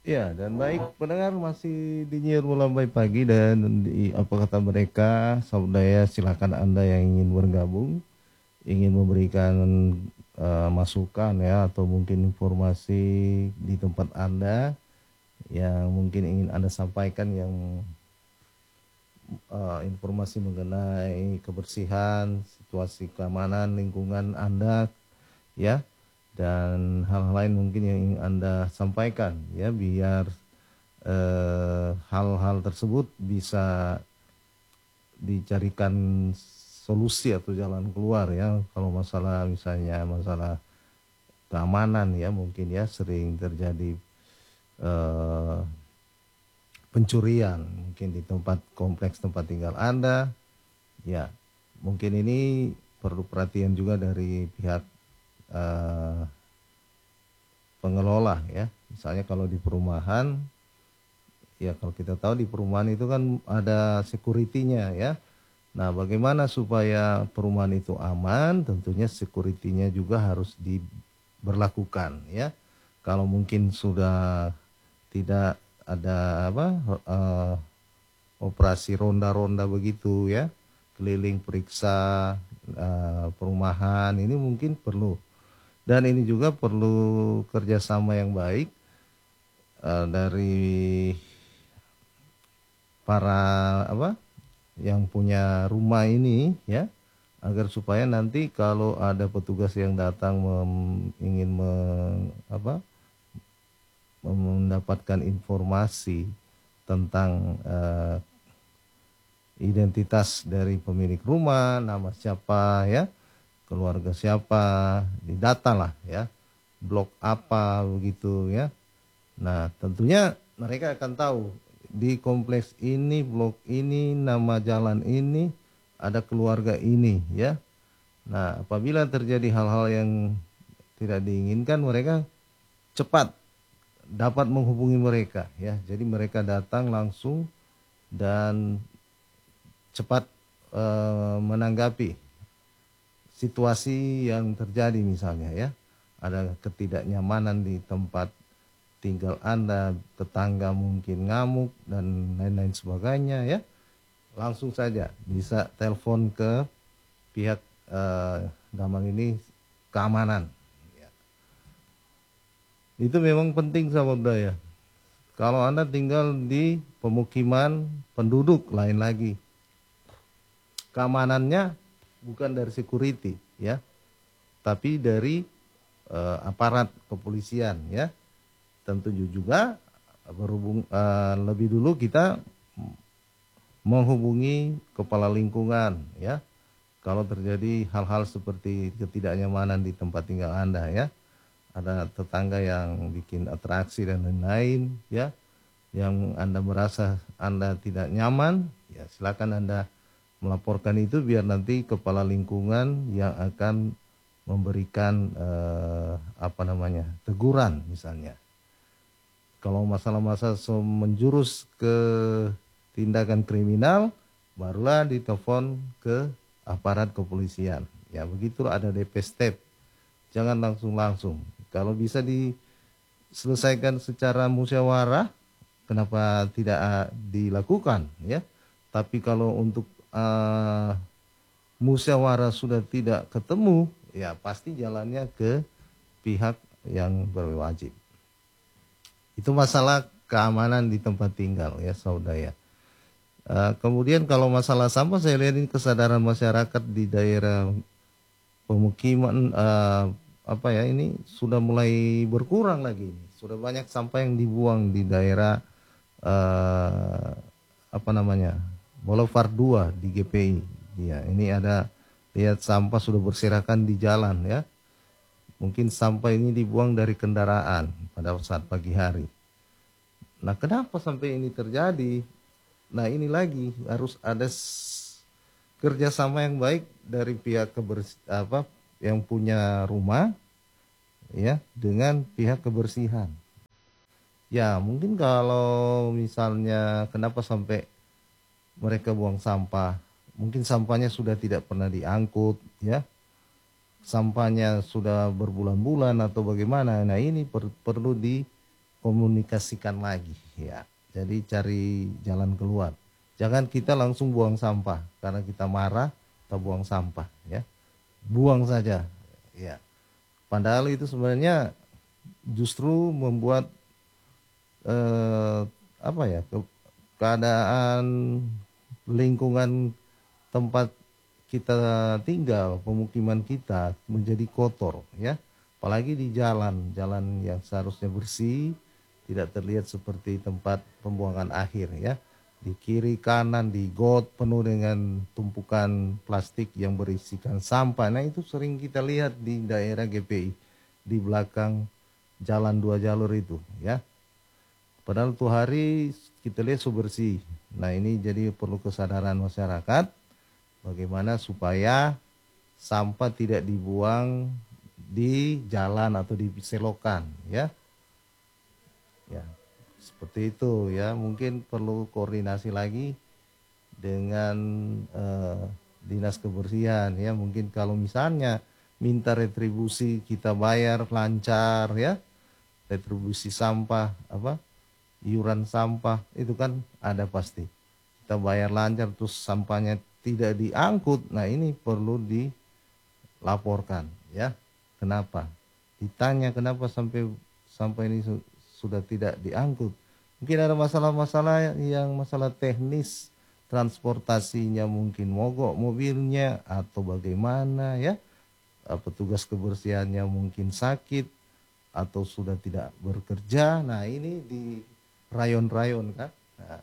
Ya, dan baik pendengar masih di Nyiar Mulai Pagi dan apa kata mereka, saudara silakan Anda yang ingin bergabung, ingin memberikan masukan ya atau mungkin informasi di tempat Anda yang mungkin ingin Anda sampaikan yang informasi mengenai kebersihan, situasi keamanan lingkungan Anda ya dan hal lain mungkin yang ingin Anda sampaikan ya biar hal-hal tersebut bisa dicarikan solusi atau jalan keluar ya kalau masalah misalnya masalah keamanan ya mungkin ya sering terjadi eh, pencurian mungkin di tempat kompleks tempat tinggal Anda ya mungkin ini perlu perhatian juga dari pihak eh, pengelola ya misalnya kalau di perumahan ya kalau kita tahu di perumahan itu kan ada security-nya ya. Nah, bagaimana supaya perumahan itu aman? Tentunya security-nya juga harus diberlakukan ya. Kalau mungkin sudah tidak ada apa operasi ronda-ronda begitu ya, keliling periksa perumahan ini mungkin perlu. Dan ini juga perlu kerjasama yang baik dari para apa yang punya rumah ini ya agar supaya nanti kalau ada petugas yang datang ingin mendapatkan informasi tentang identitas dari pemilik rumah, nama siapa ya, keluarga siapa, didata lah ya, blok apa begitu ya. Nah, tentunya mereka akan tahu di kompleks ini, blok ini, nama jalan ini, ada keluarga ini, ya. Nah, apabila terjadi hal-hal yang tidak diinginkan, mereka cepat dapat menghubungi mereka, ya. Jadi mereka datang langsung dan cepat menanggapi situasi yang terjadi misalnya, ya. Ada ketidaknyamanan di tempat tinggal Anda, tetangga mungkin ngamuk dan lain-lain sebagainya ya, langsung saja bisa telepon ke pihak dalam ini keamanan. Ya. Itu memang penting sahabat budaya. Kalau Anda tinggal di pemukiman penduduk lain lagi, keamanannya bukan dari security ya, tapi dari aparat kepolisian ya. Tentu juga berhubung lebih dulu kita menghubungi kepala lingkungan ya kalau terjadi hal-hal seperti ketidaknyamanan di tempat tinggal Anda ya, ada tetangga yang bikin atraksi dan lain-lain ya, yang Anda merasa Anda tidak nyaman ya silakan Anda melaporkan itu biar nanti kepala lingkungan yang akan memberikan apa namanya teguran misalnya. Kalau masalah-masalah menjurus ke tindakan kriminal, barulah ditelepon ke aparat kepolisian. Ya begitu ada DP step. Jangan langsung-langsung. Kalau bisa diselesaikan secara musyawarah, kenapa tidak dilakukan? Ya. Tapi kalau untuk musyawarah sudah tidak ketemu, ya pasti jalannya ke pihak yang berwajib. Itu masalah keamanan di tempat tinggal ya saudara ya. Kemudian kalau masalah sampah saya lihat ini kesadaran masyarakat di daerah pemukiman apa ya ini sudah mulai berkurang lagi. Sudah banyak sampah yang dibuang di daerah eh, apa namanya Boulevard 2 di GPI. Ya, ini ada lihat sampah sudah berserakan di jalan ya. Mungkin sampah ini dibuang dari kendaraan pada saat pagi hari. Nah, kenapa sampai ini terjadi? Nah, ini lagi harus ada kerjasama yang baik dari pihak apa yang punya rumah ya dengan pihak kebersihan. Ya, mungkin kalau misalnya kenapa sampai mereka buang sampah? Mungkin sampahnya sudah tidak pernah diangkut ya. Sampahnya sudah berbulan-bulan atau bagaimana. Nah, ini perlu di komunikasikan lagi ya. Jadi cari jalan keluar. Jangan kita langsung buang sampah karena kita marah, kita buang sampah ya. Buang saja ya. Padahal itu sebenarnya justru membuat apa ya, keadaan lingkungan tempat kita tinggal, pemukiman kita menjadi kotor ya. Apalagi di jalan yang seharusnya bersih, tidak terlihat seperti tempat pembuangan akhir ya. Di kiri kanan di got penuh dengan tumpukan plastik yang berisikan sampah. Nah itu sering kita lihat di daerah GPI, di belakang jalan 2 jalur itu ya. Padahal tuh hari kita lihat bersih. Nah ini jadi perlu kesadaran masyarakat bagaimana supaya sampah tidak dibuang di jalan atau di selokan ya. Ya, seperti itu ya. Mungkin perlu koordinasi lagi dengan dinas kebersihan ya. Mungkin kalau misalnya minta retribusi kita bayar lancar ya. Retribusi sampah apa? Iuran sampah itu kan ada pasti. Kita bayar lancar terus sampahnya tidak diangkut. Nah, ini perlu dilaporkan ya. Kenapa? Ditanya kenapa sampai ini sudah tidak diangkut. Mungkin ada masalah-masalah yang masalah teknis transportasinya, mungkin mogok mobilnya atau bagaimana ya. Petugas kebersihannya mungkin sakit atau sudah tidak bekerja. Nah, ini di rayon-rayon kan. Nah,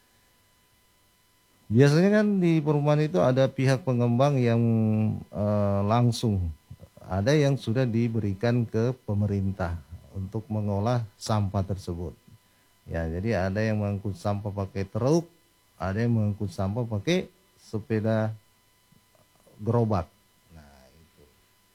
biasanya kan di perumahan itu ada pihak pengembang yang langsung, ada yang sudah diberikan ke pemerintah untuk mengolah sampah tersebut. Ya, jadi ada yang mengangkut sampah pakai truk, ada yang mengangkut sampah pakai sepeda gerobak. Nah, itu.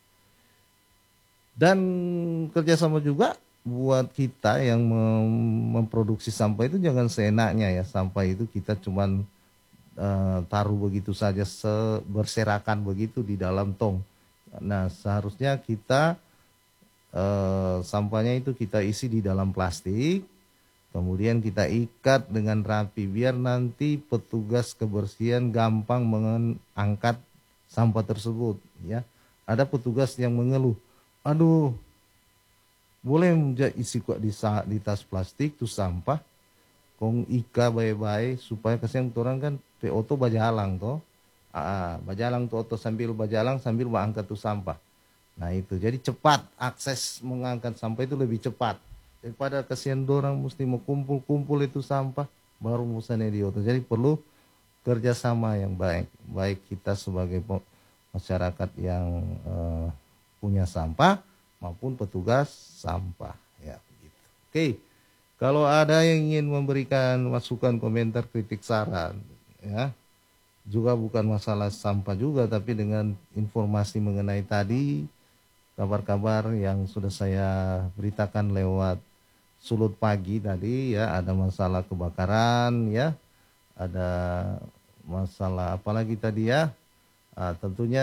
Dan kerjasama juga buat kita yang memproduksi sampah itu jangan seenaknya ya. Sampah itu kita cuman taruh begitu saja berserakan begitu di dalam tong. Nah, seharusnya kita sampahnya itu kita isi di dalam plastik, kemudian kita ikat dengan rapi biar nanti petugas kebersihan gampang mengangkat sampah tersebut ya. Ada petugas yang mengeluh, aduh, boleh isi kok di tas plastik tuh sampah, kong ika baik-baik supaya kesian orang kan PO to bajalang toh. Bajalang tuh oto sambil bajalang sambil mengangkat tuh sampah. Nah itu jadi cepat, akses mengangkat sampah itu lebih cepat daripada kesian orang mesti mau kumpul-kumpul itu sampah baru musane di oto. Jadi perlu kerjasama yang baik kita sebagai masyarakat yang punya sampah maupun petugas sampah ya begitu. Oke, kalau ada yang ingin memberikan masukan, komentar, kritik, saran ya, juga bukan masalah sampah juga, tapi dengan informasi mengenai tadi kabar-kabar yang sudah saya beritakan lewat Sulut Pagi tadi ya, ada masalah kebakaran ya, ada masalah apalagi tadi ya, tentunya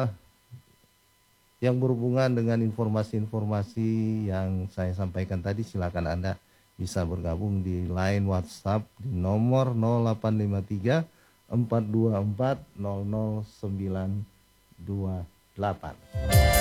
yang berhubungan dengan informasi-informasi yang saya sampaikan tadi, silakan Anda bisa bergabung di line WhatsApp di nomor 0853 424 00 928.